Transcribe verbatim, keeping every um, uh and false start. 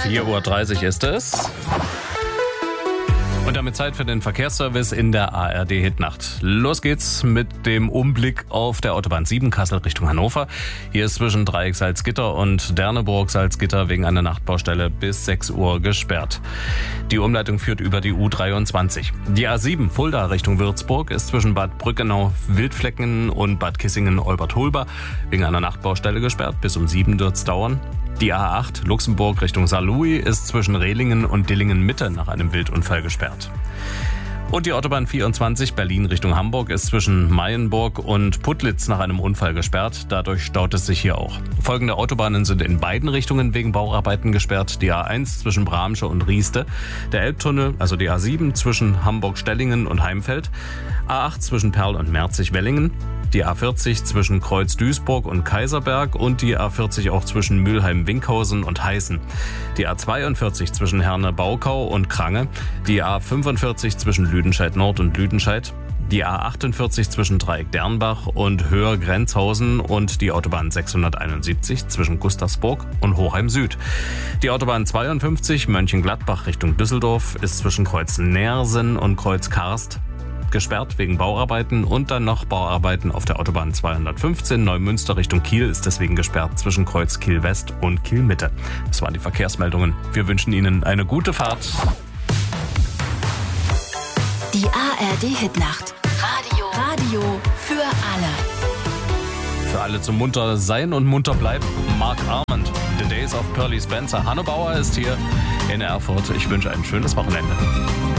vier Uhr dreißig ist es. Und damit Zeit für den Verkehrsservice in der A R D-Hitnacht. Los geht's mit dem Umblick auf der Autobahn sieben Kassel Richtung Hannover. Hier ist zwischen Dreieck Salzgitter und Derneburg Salzgitter wegen einer Nachtbaustelle bis sechs Uhr gesperrt. Die Umleitung führt über die U dreiundzwanzig. Die A sieben Fulda Richtung Würzburg ist zwischen Bad Brückenau Wildflecken und Bad Kissingen-Olbert-Hulba wegen einer Nachtbaustelle gesperrt. Bis um sieben wird's dauern. Die A acht Luxemburg Richtung Saarlouis ist zwischen Rehlingen und Dillingen-Mitte nach einem Wildunfall gesperrt. Und die Autobahn vierundzwanzig Berlin Richtung Hamburg ist zwischen Mayenburg und Putlitz nach einem Unfall gesperrt. Dadurch staut es sich hier auch. Folgende Autobahnen sind in beiden Richtungen wegen Bauarbeiten gesperrt. Die A eins zwischen Bramsche und Rieste, der Elbtunnel, also die A sieben zwischen Hamburg-Stellingen und Heimfeld, A acht zwischen Perl und Merzig-Wellingen, die A vierzig zwischen Kreuz-Duisburg und Kaiserberg und die A vierzig auch zwischen Mülheim-Winkhausen und Heißen, die A zweiundvierzig zwischen Herne-Baukau und Krange, die A fünfundvierzig zwischen Lüdenscheid-Nord und Lüdenscheid, die A achtundvierzig zwischen Dreieck-Dernbach und Höher-Grenzhausen und die Autobahn sechshunderteinundsiebzig zwischen Gustavsburg und Hochheim-Süd. Die Autobahn zweiundfünfzig Mönchengladbach Richtung Düsseldorf ist zwischen Kreuz-Nersen und Kreuz-Karst gesperrt wegen Bauarbeiten und dann noch Bauarbeiten auf der Autobahn zweihundertfünfzehn Neumünster Richtung Kiel ist deswegen gesperrt zwischen Kreuz Kiel West und Kiel Mitte. Das waren die Verkehrsmeldungen. Wir wünschen Ihnen eine gute Fahrt. Die A R D-Hitnacht. Radio. Radio für alle. Für alle zum munter sein und munter bleiben. Mark Armand, The Days of Pearly Spencer. Hanno Bauer ist hier in Erfurt. Ich wünsche ein schönes Wochenende.